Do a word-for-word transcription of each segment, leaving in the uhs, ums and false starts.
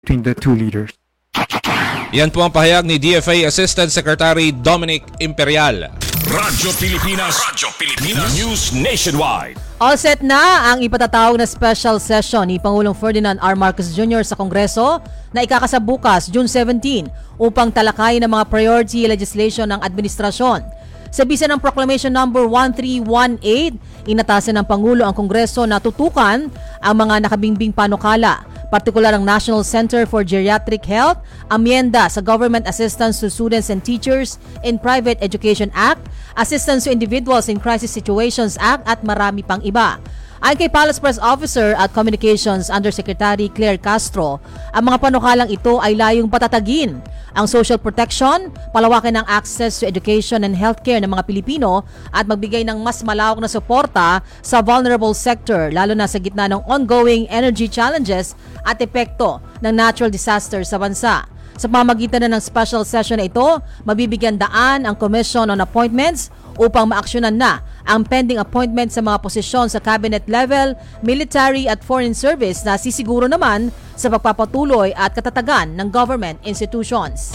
between the two leaders. Yan po ang pahayag ni D F A Assistant Secretary Dominic Imperial. Radyo Pilipinas, Radyo Pilipinas News Nationwide. All set na ang ipatatawag na special session ni Pangulong Ferdinand R. Marcos Junior sa Kongreso na ikakasabukas June seventeenth upang talakayin ang mga priority legislation ng administrasyon. Sa bisa ng Proclamation number one three one eight, inatasan ng Pangulo ang Kongreso na tutukan ang mga nakabingbing panukala, partikular ang National Center for Geriatric Health, amyenda sa Government Assistance to Students and Teachers in Private Education Act, Assistance to Individuals in Crisis Situations Act at marami pang iba. Ayon kay Palace Press Officer at Communications Undersecretary Claire Castro, ang mga panukalang ito ay layong patatagin ang social protection, palawakin ang access to education and healthcare ng mga Pilipino at magbigay ng mas malawak na suporta sa vulnerable sector lalo na sa gitna ng ongoing energy challenges at epekto ng natural disaster sa bansa. Sa pamamagitan na ng special session na ito, mabibigyan daan ang Commission on Appointments upang maaksyonan na ang pending appointment sa mga posisyon sa cabinet level, military at foreign service na sisiguro naman sa pagpapatuloy at katatagan ng government institutions.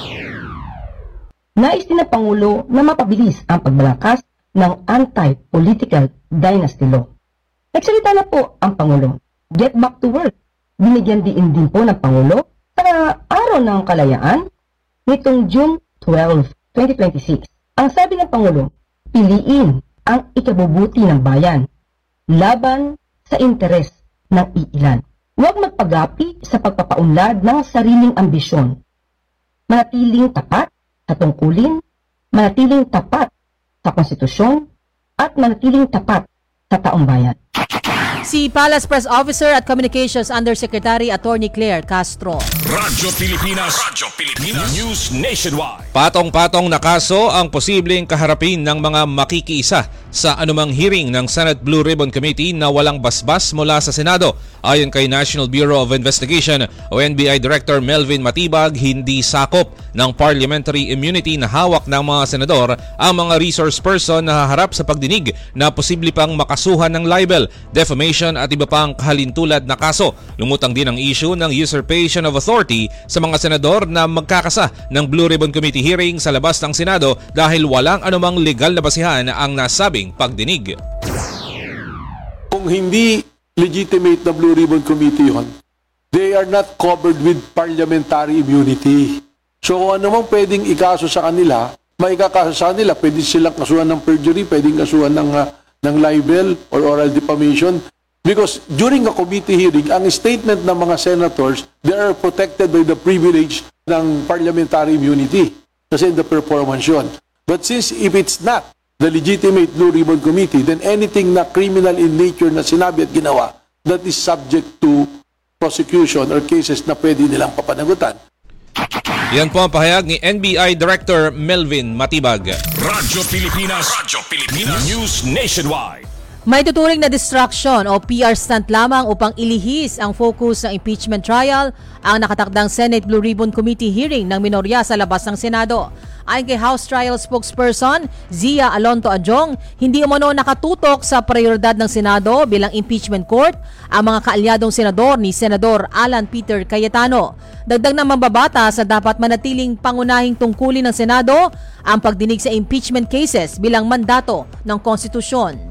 Nais din ng Pangulo na mapabilis ang pagmalakas ng anti-political dynasty law. Nagsalita na po ang Pangulo. Get back to work. Binigyan din din po ng Pangulo sa araw ng kalayaan nitong June twelfth, twenty twenty-six. Ang sabi ng Pangulo, piliin ang ikabubuti ng bayan laban sa interes ng iilan. Huwag magpagapi sa pagpapaunlad ng sariling ambisyon. Manatiling tapat sa tungkulin, manatiling tapat sa konstitusyon, at manatiling tapat sa taong bayan. Si Palace Press Officer at Communications Undersecretary Attorney Claire Castro. Radyo Pilipinas, Radyo Pilipinas News Nationwide. Patong-patong na kaso ang posibleng kaharapin ng mga makikiisa sa anumang hearing ng Senate Blue Ribbon Committee na walang basbas mula sa Senado. Ayon kay National Bureau of Investigation o N B I Director Melvin Matibag, hindi sakop ng parliamentary immunity na hawak ng mga senador ang mga resource person na haharap sa pagdinig na posible pang makasuhan ng libel, defamation at iba pang kahalintulad na kaso. Lumutang din ang issue ng usurpation of authority sa mga senador na magkakasa ng Blue Ribbon Committee hearing sa labas ng Senado dahil walang anumang legal na basihan ang nasabing pagdinig. Kung hindi legitimate na Blue Ribbon Committee yun, they are not covered with parliamentary immunity. So kung ano mang pwedeng ikaso sa kanila, maikakaso sa kanila, pwede silang kasuhan ng perjury, pwedeng kasuhan ng, uh, ng libel or oral defamation. Because during a committee hearing, ang statement ng mga senators, they are protected by the privilege ng parliamentary immunity. Kasi in the performance yun. But since if it's not the legitimate Blue Ribbon Committee, then anything na criminal in nature na sinabi at ginawa, that is subject to prosecution or cases na pwede nilang papanagutan. Yan po ang pahayag ni N B I Director Melvin Matibag. Radyo Pilipinas, Radyo Pilipinas News Nationwide. May tuturing na distraction o P R stunt lamang upang ilihis ang focus ng impeachment trial ang nakatakdang Senate Blue Ribbon Committee hearing ng minorya sa labas ng Senado. Ayon kay House Trial Spokesperson Zia Alonto Adjong, hindi umano nakatutok sa prioridad ng Senado bilang impeachment court ang mga kaalyadong senador ni Senador Alan Peter Cayetano. Dagdag na mambabata sa dapat manatiling pangunahing tungkulin ng Senado ang pagdinig sa impeachment cases bilang mandato ng konstitusyon.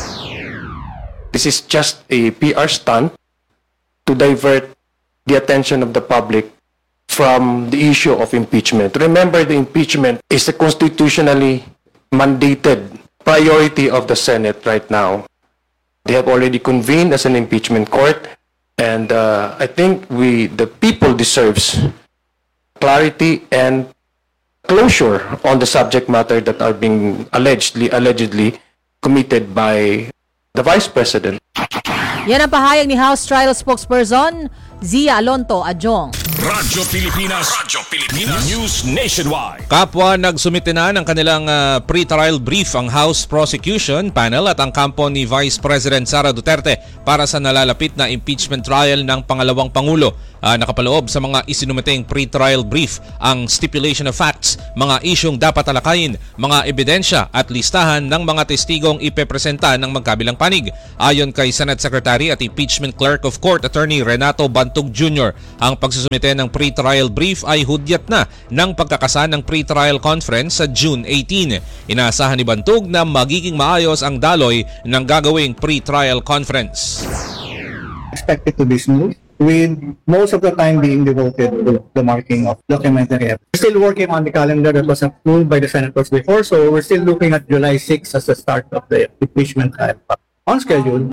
This is just a P R stunt to divert the attention of the public from the issue of impeachment. Remember, the impeachment is a constitutionally mandated priority of the Senate right now. They have already convened as an impeachment court, and uh, I think we, the people deserves clarity and closure on the subject matter that are being allegedly, allegedly committed by the Vice President. Yan ang pahayag ni House Trial Spokesperson Zia Alonto Adjong. Radyo Pilipinas, Radyo Pilipinas News Nationwide. Kapwa nagsumite na ng kanilang uh, pre-trial brief ang House Prosecution Panel at ang kampo ni Vice President Sara Duterte para sa nalalapit na impeachment trial ng pangalawang Pangulo. Uh, nakapaloob sa mga isinumating pre-trial brief ang stipulation of facts, mga isyong dapat talakayin, mga ebidensya at listahan ng mga testigong ipepresenta ng magkabilang panig. Ayon kay Senate Secretary at Impeachment Clerk of Court Attorney Renato Bantog Junior, ang pagsusumite ng pre-trial brief ay hudyat na ng pagkakasa ng pre-trial conference sa June eighteenth. Inaasahan ni Bantog na magiging maayos ang daloy ng gagawing pre-trial conference. Expected to be smooth, with most of the time being devoted to the marking of documentary evidence. We're still working on the calendar that was approved by the senators before, so we're still looking at July sixth as the start of the impeachment trial. On schedule.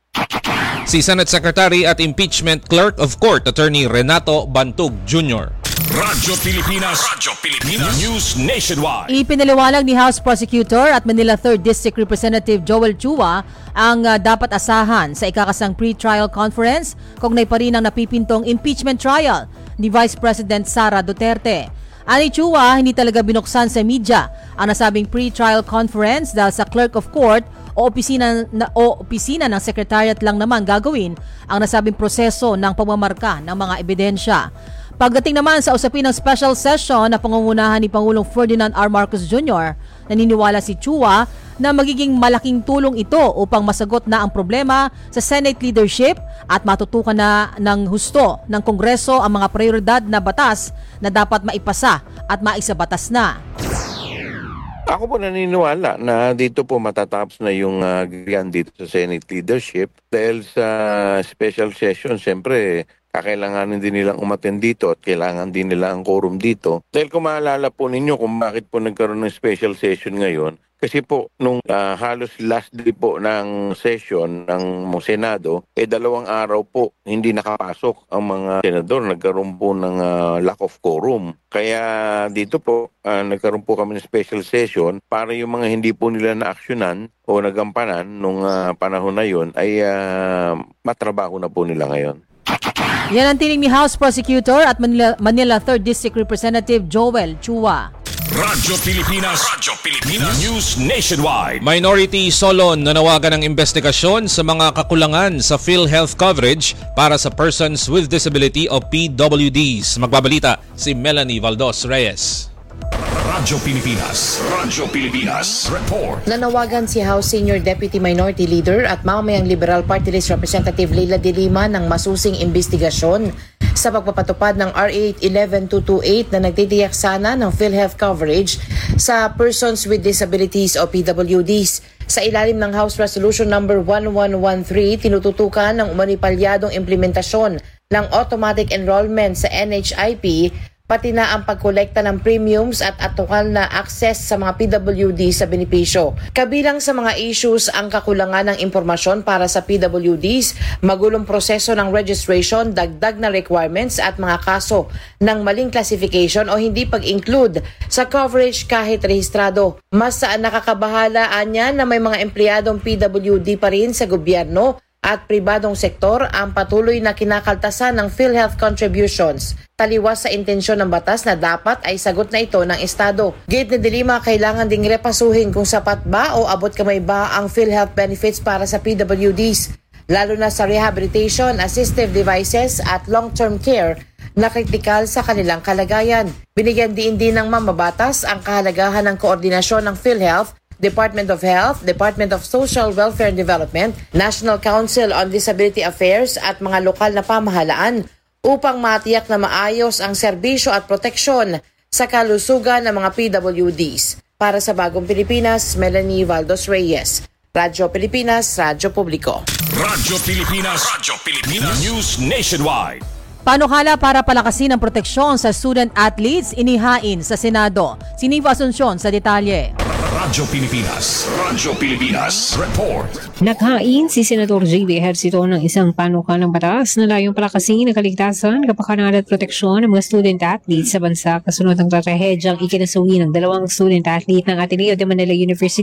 Si Senate Secretary at Impeachment Clerk of Court Attorney Renato Bantog Junior Radyo Pilipinas, Radyo Pilipinas, News Nationwide. Ipinaliwanag ni House Prosecutor at Manila third District Representative Joel Chua ang uh, dapat asahan sa ikakasang pre-trial conference kaugnay pa rin ang napipintong impeachment trial ni Vice President Sara Duterte. Ani Chua, hindi talaga binuksan sa media ang nasabing pre-trial conference dahil sa Clerk of Court o opisina, na, o opisina ng Secretariat lang naman gagawin ang nasabing proseso ng pagmamarka ng mga ebidensya. Pagdating naman sa usapin ng special session na pangungunahan ni Pangulong Ferdinand R. Marcos Junior, naniniwala si Chua na magiging malaking tulong ito upang masagot na ang problema sa Senate leadership at matutukan na ng husto ng Kongreso ang mga prioridad na batas na dapat maipasa at maisabatas na. Ako po naniniwala na dito po matatapos na yung uh, gagawin dito sa Senate leadership dahil sa special session, siyempre kakailanganin din nilang umattend dito at kailangan din nila ang quorum dito. Dahil kung maalala po ninyo kung bakit po nagkaroon ng special session ngayon, kasi po nung uh, halos last day po ng session ng Senado, eh dalawang araw po hindi nakapasok ang mga senador. Nagkaroon po ng uh, lack of quorum. Kaya dito po uh, nagkaroon po kami ng special session para yung mga hindi po nila na-aksyonan o nagampanan nung uh, panahon na yun ay uh, matrabaho na po nila ngayon. Yan ang tinig ni House Prosecutor at Manila, Manila third District Representative Joel Chua. Radyo Pilipinas, Radyo Pilipinas, News Nationwide. Minority Solon nanawagan ng investigasyon sa mga kakulangan sa PhilHealth coverage para sa persons with disability o P W Ds. Magbabalita si Melanie Valdos Reyes. Radyo Pilipinas, Radyo Pilipinas, Report. Nanawagan si House Senior Deputy Minority Leader at mamayang Liberal Party List Representative Leila De Lima ng masusing investigasyon sa pagpapatupad ng R A eleven two twenty-eight na nagtitiyak sana ng PhilHealth coverage sa persons with disabilities o P W Ds. Sa ilalim ng House Resolution number eleven thirteen, tinututukan ng umanipalyadong implementasyon ng automatic enrollment sa N H I P, pati na ang pagkolekta ng premiums at atokal na access sa mga P W D sa benepisyo. Kabilang sa mga issues ang kakulangan ng impormasyon para sa P W Ds, magulong proseso ng registration, dagdag na requirements at mga kaso ng maling classification o hindi pag-include sa coverage kahit rehistrado. Mas saan nakakabahala anya na may mga empleyadong P W D pa rin sa gobyerno at pribadong sektor ang patuloy na kinakaltasan ng PhilHealth contributions. Taliwas sa intensyon ng batas na dapat ay sagot na ito ng Estado. Gate ni De Lima, kailangan ding repasuhin kung sapat ba o abot kamay ba ang PhilHealth benefits para sa P W Ds, lalo na sa rehabilitation, assistive devices at long-term care na kritikal sa kanilang kalagayan. Binigyan din din ng mamabatas ang kahalagahan ng koordinasyon ng PhilHealth, Department of Health, Department of Social Welfare and Development, National Council on Disability Affairs at mga lokal na pamahalaan upang matiyak na maayos ang serbisyo at proteksyon sa kalusugan ng mga P W Ds. Para sa Bagong Pilipinas, Melanie Valdos Reyes. Radyo Pilipinas, Radyo Publiko. Radyo Pilipinas, Radyo Pilipinas, News Nationwide. Panukala para palakasin ang proteksyon sa student athletes inihain sa Senado. Si Niva Asuncion sa detalye. Radyo Pilipinas, Radyo Pilipinas, Report. Naghain si Senador J D Ejercito ng isang panukalang batas na layong palakasin ang kaligtasan, kapakanan at proteksyon ng mga student athletes sa bansa kasunod ng trahedyang ikinasawi ng dalawang student athlete ng Ateneo de Manila University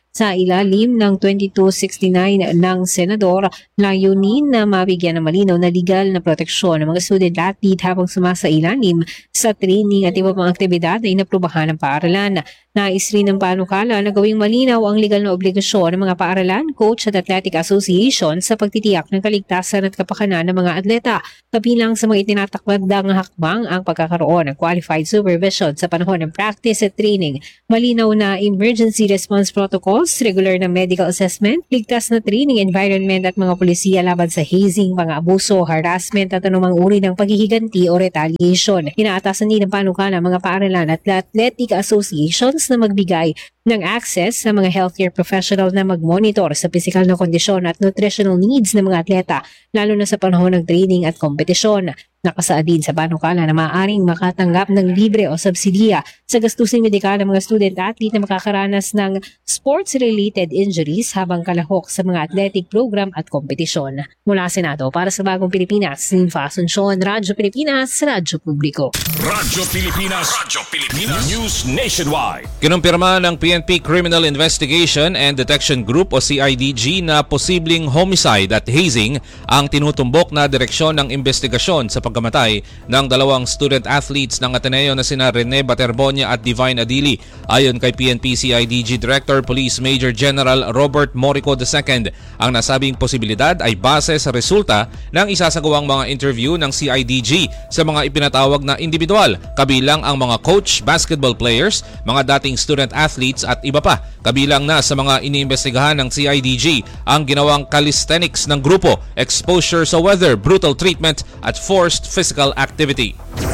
sa ilalim ng twenty-two sixty-nine ng Senador, layunin na mabigyan ng malinaw na legal na proteksyon ng mga student-athlete habang sumasailalim sa training at iba pang aktibidad na inaprubahan ng paaralan. Nais rin ng panukala na gawing malinaw ang legal na obligasyon ng mga paaralan, coach at athletic association sa pagtitiyak ng kaligtasan at kapakanan ng mga atleta. Kabilang sa mga itinatakdang hakbang ang pagkakaroon ng qualified supervision sa panahon ng practice at training, malinaw na emergency response protocols, regular na medical assessment, ligtas na training environment at mga pulisiya laban sa hazing, mga abuso, harassment at anumang uri ng paghihiganti o retaliation. Inaatasan din ng panukala mga paaralan at athletic associations na magbigay ng access sa mga healthcare professional na mag-monitor sa pisikal na kondisyon at nutritional needs ng mga atleta, lalo na sa panahon ng training at kompetisyon. Nakasaad din sa panukala na maaaring makatanggap ng libre o subsidiya sa gastusing medikal ng mga student-athlete na makakaranas ng sports-related injuries habang kalahok sa mga athletic program at kompetisyon. Mula Senado, para sa Bagong Pilipinas, Ninfa Asuncion, Radyo Pilipinas, Radyo Publiko. Radyo Pilipinas, Radyo Pilipinas, News Nationwide. Kinumpirma ng P N P Criminal Investigation and Detection Group o C I D G na posibleng homicide at hazing ang tinutumbok na direksyon ng investigasyon sa pagkamatay ng dalawang student-athletes ng Ateneo na sina Rene Baterbonia at Divine Adili. Ayon kay P N P C I D G Director Police Major General Robert Morico the second, ang nasabing posibilidad ay base sa resulta ng isasagawang mga interview ng C I D G sa mga ipinatawag na individual, kabilang ang mga coach, basketball players, mga dating student-athletes at iba pa. Kabilang na sa mga iniimbestigahan ng C I D G ang ginawang calisthenics ng grupo, exposure sa weather, brutal treatment at forced physical activity.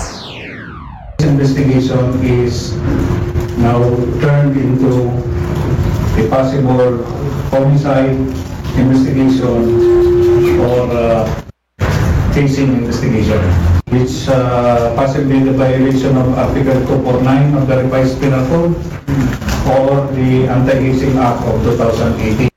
This investigation is now turned into a possible homicide investigation or uh, casing investigation, which uh, possibly the violation of Article two forty-nine of the Revised Penal Code or the Anti-Hazing Act of two thousand eighteen.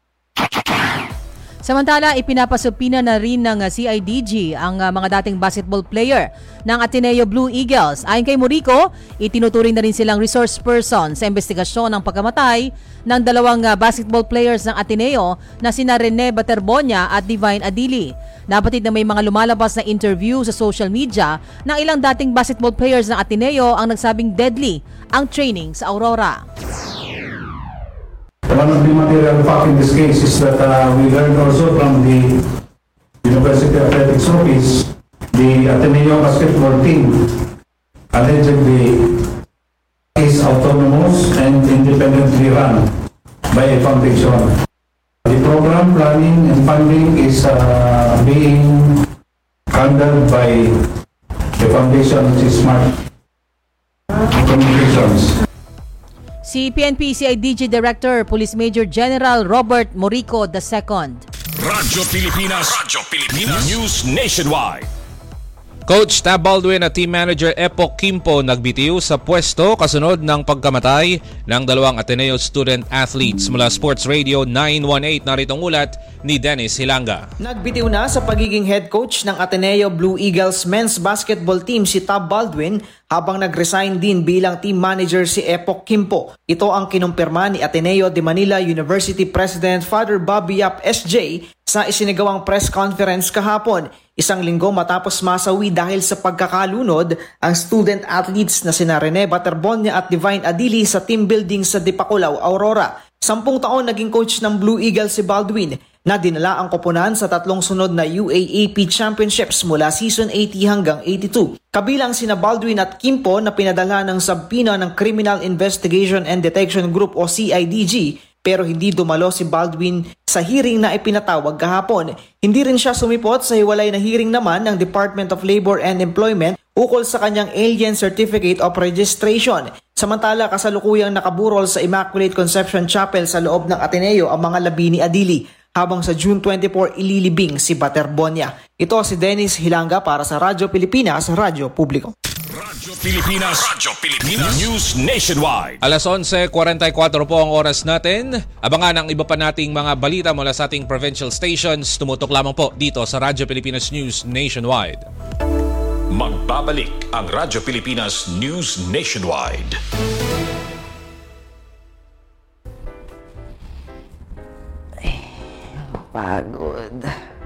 Samantala, ipinapasupina na rin ng C I D G ang uh, mga dating basketball player ng Ateneo Blue Eagles. Ayon kay Morico, itinuturing na rin silang resource person sa investigasyon ng pagkamatay ng dalawang uh, basketball players ng Ateneo na sina Rene Baterbonia at Divine Adili. Nabatid na may mga lumalabas na interview sa social media ng ilang dating basketball players ng Ateneo ang nagsabing deadly ang training sa Aurora. One of the material fact in this case is that uh, we learned also from the University Athletics Office, the Ateneo basketball team allegedly is autonomous and independently run by a foundation. The program planning and funding is uh, being handled by the foundation, which is Smart Communications. Si P N P C I D G Director Police Major General Robert Morico the second. Radyo Pilipinas, Radyo Pilipinas, News Nationwide. Coach Tab Baldwin at Team Manager Epoch Kimpo nagbitiw sa pwesto kasunod ng pagkamatay ng dalawang Ateneo student-athletes. Mula Sports Radio nine one eight, narito ang ulat ni Dennis Hilanga. Nagbitiw na sa pagiging head coach ng Ateneo Blue Eagles men's basketball team si Tab Baldwin habang nag-resign din bilang team manager si Epoch Kimpo. Ito ang kinumpirma ni Ateneo de Manila University President Father Bobby Yap S J sa isinagawang press conference kahapon, isang linggo matapos masawi dahil sa pagkakalunod ang student-athletes na sina Rene Baterbonia at Divine Adili sa team building sa Dipakulaw, Aurora. Sampung taon naging coach ng Blue Eagles si Baldwin na dinala ang koponan sa tatlong sunod na U A A P Championships mula season eighty hanggang eighty-two. Kabilang sina Baldwin at Kimpo na pinadala ng sabpina ng Criminal Investigation and Detection Group o C I D G, pero hindi dumalo si Baldwin sa hearing na ipinatawag kahapon. Hindi rin siya sumipot sa hiwalay na hearing naman ng Department of Labor and Employment ukol sa kanyang Alien Certificate of Registration. Samantala, kasalukuyang nakaburol sa Immaculate Conception Chapel sa loob ng Ateneo ang mga labi ni Adili, habang sa June twenty-fourth ililibing si Baterbonia. Ito si Dennis Hilanga para sa Radyo Pilipinas, Radyo Publiko. Radyo Pilipinas, Radyo Pilipinas, News Nationwide. Alas eleven forty-four po ang oras natin. Abangan ang iba pa nating mga balita mula sa ating provincial stations. Tumutok lamang po dito sa Radyo Pilipinas News Nationwide. Magbabalik ang Radyo Pilipinas News Nationwide. Nakakapagod.